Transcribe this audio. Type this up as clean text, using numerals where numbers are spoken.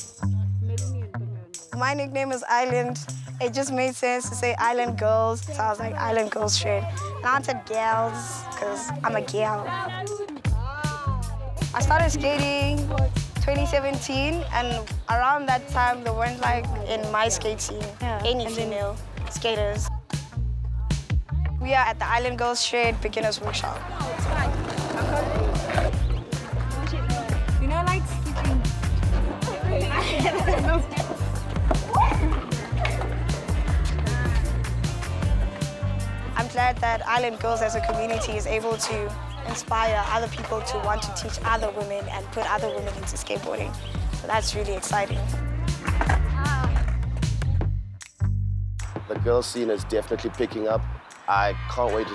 My nickname is Island. It just made sense to say Island Girls, so I was like Island Girls Shred. Now I said Gals, because I'm a gal. I started skating 2017, and around that time, there weren't like in my skate team any female skaters. We are at the Island Girls Shred Beginners Workshop. You know, like skipping. I'm glad that Island Girls as a community is able to inspire other people to want to teach other women and put other women into skateboarding. So that's really exciting. The girl scene is definitely picking up. I can't wait to